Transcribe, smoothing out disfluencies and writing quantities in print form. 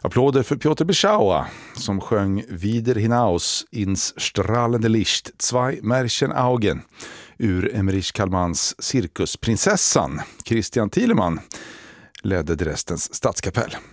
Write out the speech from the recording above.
Applåder för Piotr Biesaua som sjöng Wieder hinaus ins strahlende Licht, zwei Märchenaugen ur Emmerich Kallmans Cirkusprinsessan. Christian Thielemann ledde Dresdens stadskapell.